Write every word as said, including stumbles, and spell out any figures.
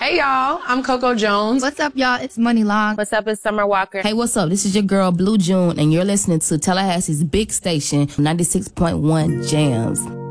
Hey, y'all. I'm Coco Jones. What's up, y'all? It's Money Long. What's up? It's Summer Walker. Hey, what's up? This is your girl, Blue June, and you're listening to Tallahassee's big station, ninety-six point one Jams.